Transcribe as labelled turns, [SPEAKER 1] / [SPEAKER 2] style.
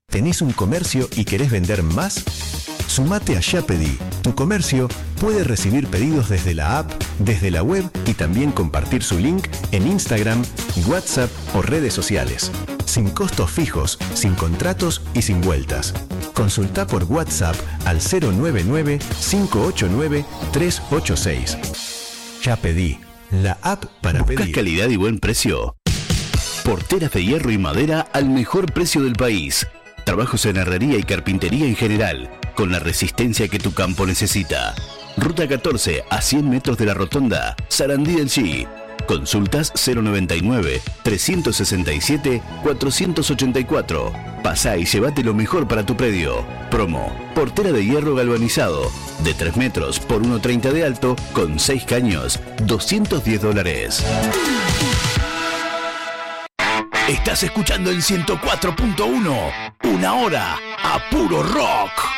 [SPEAKER 1] ¿Tenés un comercio y querés vender más? Sumate a Ya Pedí. Tu comercio puede recibir pedidos desde la app, desde la web y también compartir su link en Instagram, WhatsApp o redes sociales. Sin costos fijos, sin contratos y sin vueltas. Consulta por WhatsApp al 099-589-386. Ya Pedí, la app para pedir.
[SPEAKER 2] ¿Buscas calidad y buen precio? Porteras de hierro y madera al mejor precio del país. Trabajos en herrería y carpintería en general, con la resistencia que tu campo necesita. Ruta 14 a 100 metros de la rotonda, Sarandí del Chi. Consultas 099-367-484. Pasá y llévate lo mejor para tu predio. Promo: portera de hierro galvanizado, de 3 metros por 1,30 de alto, con 6 caños, $210. Estás escuchando el 104.1, una hora a puro rock.